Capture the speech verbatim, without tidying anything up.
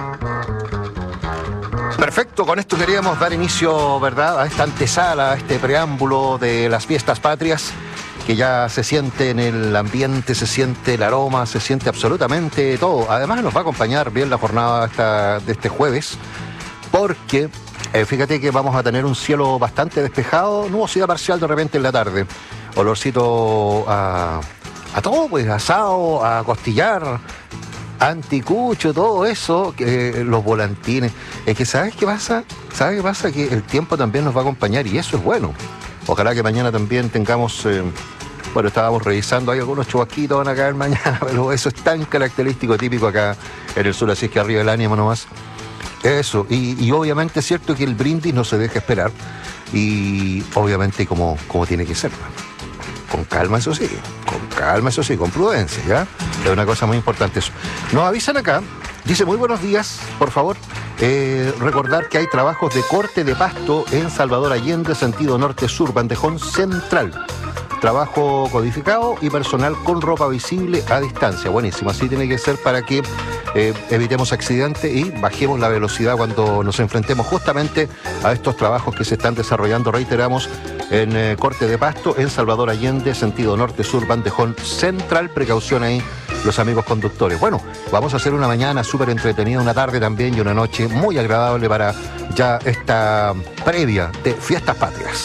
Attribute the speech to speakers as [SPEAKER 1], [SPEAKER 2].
[SPEAKER 1] Perfecto, con esto queríamos dar inicio, ¿verdad?, a esta antesala, a este preámbulo de las fiestas patrias, que ya se siente en el ambiente, se siente el aroma, se siente absolutamente todo. Además nos va a acompañar bien la jornada esta, de este jueves, porque eh, fíjate que vamos a tener un cielo bastante despejado, nubosidad parcial de repente en la tarde, olorcito a, a todo, pues asado, a costillar, anticucho, todo eso, que, los volantines. Es que ¿sabes qué pasa? ¿Sabes qué pasa? Que el tiempo también nos va a acompañar y eso es bueno. Ojalá que mañana también tengamos, eh, bueno, estábamos revisando, hay algunos chubasquitos van a caer mañana, pero eso es tan característico, típico acá en el sur, así es que arriba el ánimo nomás. Eso, y, y obviamente es cierto que el brindis no se deja esperar, y obviamente como, como tiene que ser, con calma eso sí, con calma eso sí, con prudencia, ¿ya? Es una cosa muy importante eso. Nos avisan acá, dice muy buenos días, por favor, eh, recordar que hay trabajos de corte de pasto en Salvador Allende, sentido norte-sur, Bandejón Central. Trabajo codificado y personal con ropa visible a distancia. Buenísimo, así tiene que ser para que eh, evitemos accidentes y bajemos la velocidad cuando nos enfrentemos justamente a estos trabajos que se están desarrollando, reiteramos, en eh, corte de pasto en Salvador Allende, sentido norte-sur, Bandejón Central. Precaución ahí, los amigos conductores. Bueno, vamos a hacer una mañana súper entretenida, una tarde también y una noche muy agradable para ya esta previa de Fiestas Patrias.